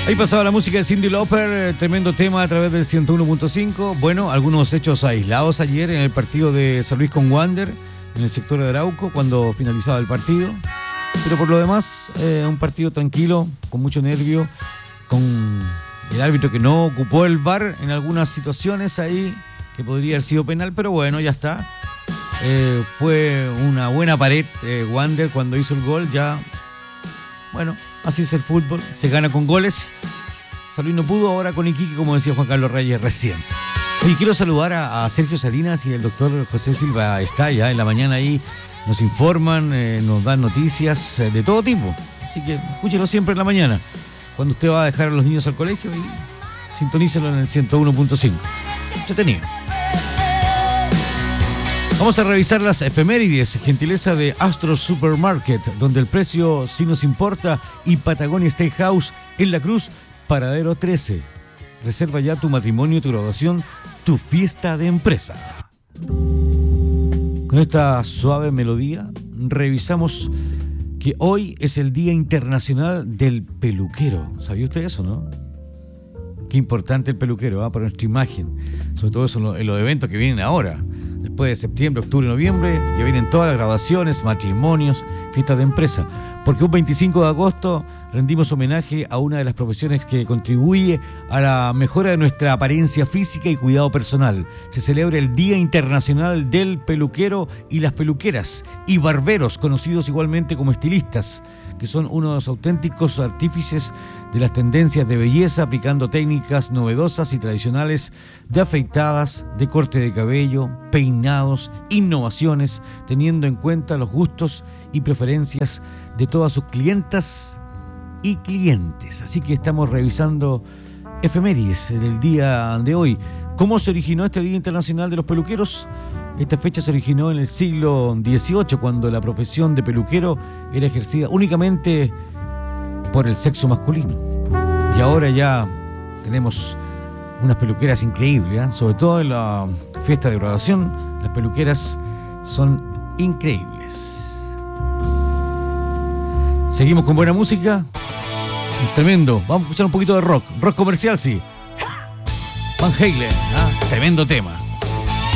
Ahí pasaba la música de Cyndi Lauper, tremendo tema a través del 101.5. Bueno, algunos hechos aislados ayer en el partido de San Luis con Wander, en el sector de Arauco, cuando finalizaba el partido. Pero por lo demás, un partido tranquilo, con mucho nervio, con el árbitro que no ocupó el VAR en algunas situaciones ahí, que podría haber sido penal, pero bueno, ya está. Fue una buena pared Wander cuando hizo el gol, ya, bueno, así es el fútbol, se gana con goles. San Luis no pudo, ahora con Iquique, como decía Juan Carlos Reyes recién. Oye, quiero saludar a Sergio Salinas y el doctor José Silva está ya en la mañana ahí, nos informan, nos dan noticias de todo tipo, así que escúchelo siempre en la mañana, cuando usted va a dejar a los niños al colegio, y sintonícelo en el 101.5. Entretenido. Vamos a revisar las efemérides, gentileza de Astro Supermarket, donde el precio sí nos importa, y Patagonia Steakhouse en La Cruz, Paradero 13. Reserva ya tu matrimonio, tu graduación, tu fiesta de empresa. Con esta suave melodía, revisamos que hoy es el Día Internacional del Peluquero. ¿Sabía usted eso, no? Qué importante el peluquero, para nuestra imagen, sobre todo eso en los eventos que vienen ahora. Después de septiembre, octubre, noviembre, ya vienen todas las graduaciones, matrimonios, fiestas de empresa. Porque un 25 de agosto rendimos homenaje a una de las profesiones que contribuye a la mejora de nuestra apariencia física y cuidado personal. Se celebra el Día Internacional del Peluquero y las peluqueras y barberos, conocidos igualmente como estilistas, que son unos auténticos artífices de las tendencias de belleza, aplicando técnicas novedosas y tradicionales de afeitadas, de corte de cabello, peinados, innovaciones, teniendo en cuenta los gustos y preferencias de todas sus clientas y clientes. Así que estamos revisando efemérides del día de hoy. ¿Cómo se originó este Día Internacional de los Peluqueros? Esta fecha se originó en el siglo XVIII, cuando la profesión de peluquero era ejercida únicamente por el sexo masculino. Y ahora ya tenemos unas peluqueras increíbles, sobre todo en la fiesta de graduación, las peluqueras son increíbles. Seguimos con buena música, tremendo. Vamos a escuchar un poquito de rock comercial, sí. Van Halen, tremendo tema.